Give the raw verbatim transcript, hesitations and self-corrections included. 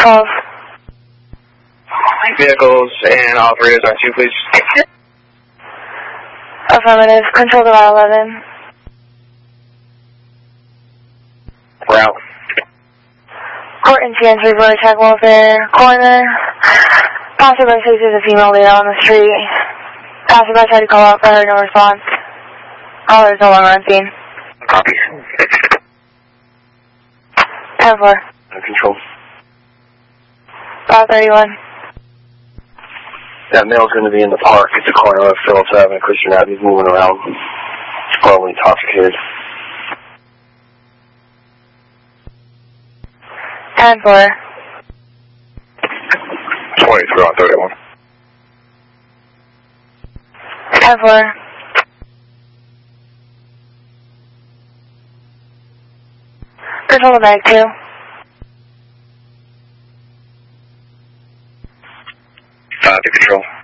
twelve. Vehicles and operators are two, please. Affirmative. Control to Route eleven. Route. Court and T N three for attack welfare. Corner. Passerby says there's a female leader on the street. Passerby tried to call out for her, no response. Caller is no longer on scene. Copy. ten four. Control. five thirty-one. That male's going to be in the park at the corner of Phillips Avenue and Christian Avenue. He's moving around. Probably intoxicated. ten four. twenty-three on thirty-one. ten four. Control the bag two. Uh, to control.